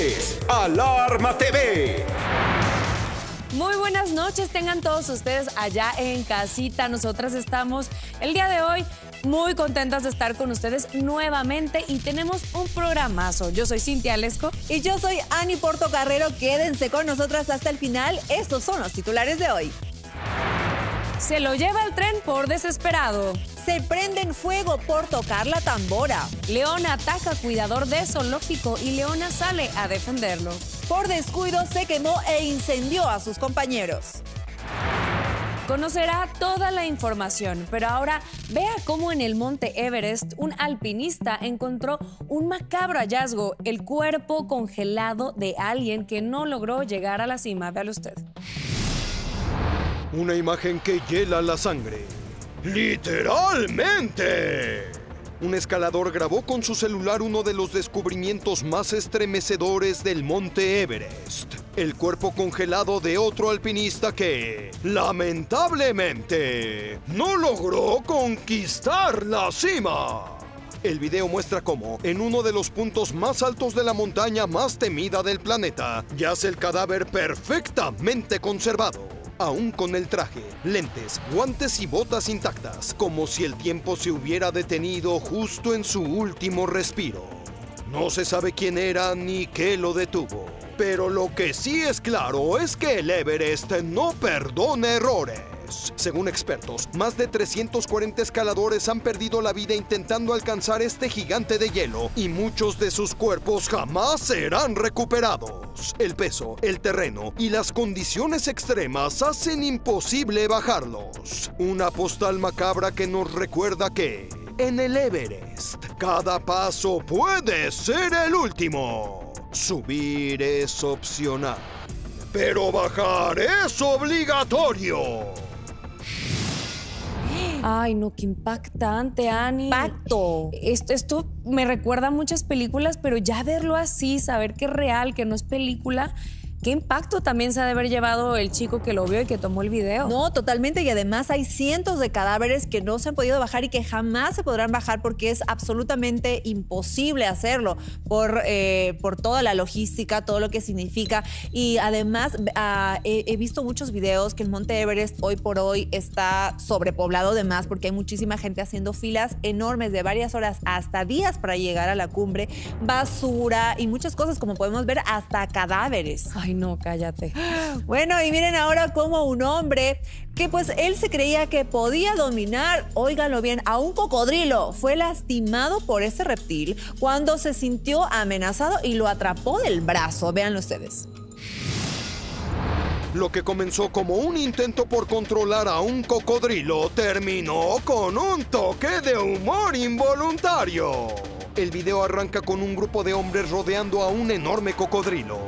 es Alarma TV. Muy buenas noches, tengan todos ustedes allá en casita. Nosotras estamos el día de hoy muy contentas de estar con ustedes nuevamente y tenemos un programazo. Yo soy Cintia Lesco. Y yo soy Ani Portocarrero. Quédense con nosotras hasta el final. Estos son los titulares de hoy. Se lo lleva el tren por desesperado. Se prende en fuego por tocar la tambora. León ataca a cuidador de zoológico y Leona sale a defenderlo. Por descuido se quemó e incendió a sus compañeros. Conocerá toda la información, pero ahora vea cómo en el monte Everest un alpinista encontró un macabro hallazgo, el cuerpo congelado de alguien que no logró llegar a la cima. Véalo usted. Una imagen que hiela la sangre. ¡Literalmente! Un escalador grabó con su celular uno de los descubrimientos más estremecedores del monte Everest. El cuerpo congelado de otro alpinista que, lamentablemente, no logró conquistar la cima. El video muestra cómo, en uno de los puntos más altos de la montaña más temida del planeta, yace el cadáver perfectamente conservado. Aún con el traje, lentes, guantes y botas intactas, como si el tiempo se hubiera detenido justo en su último respiro. No se sabe quién era ni qué lo detuvo, pero lo que sí es claro es que el Everest no perdona errores. Según expertos, más de 340 escaladores han perdido la vida intentando alcanzar este gigante de hielo y muchos de sus cuerpos jamás serán recuperados. El peso, el terreno y las condiciones extremas hacen imposible bajarlos. Una postal macabra que nos recuerda que, en el Everest, cada paso puede ser el último. Subir es opcional, pero bajar es obligatorio. Ay, no, qué impactante, Ani. Impacto. Esto me recuerda a muchas películas, pero ya verlo así, saber que es real, que no es película, qué impacto también se ha de haber llevado el chico que lo vio y que tomó el video. No, totalmente. Y además hay cientos de cadáveres que no se han podido bajar y que jamás se podrán bajar porque es absolutamente imposible hacerlo por toda la logística, todo lo que significa. Y además he visto muchos videos que el Monte Everest hoy por hoy está sobrepoblado de más porque hay muchísima gente haciendo filas enormes de varias horas hasta días para llegar a la cumbre, basura y muchas cosas, como podemos ver, hasta cadáveres. Ay, no, cállate. Bueno, y miren ahora cómo un hombre que pues él se creía que podía dominar, óiganlo bien, a un cocodrilo, fue lastimado por ese reptil cuando se sintió amenazado y lo atrapó del brazo. Véanlo ustedes. Lo que comenzó como un intento por controlar a un cocodrilo terminó con un toque de humor involuntario. El video arranca con un grupo de hombres rodeando a un enorme cocodrilo.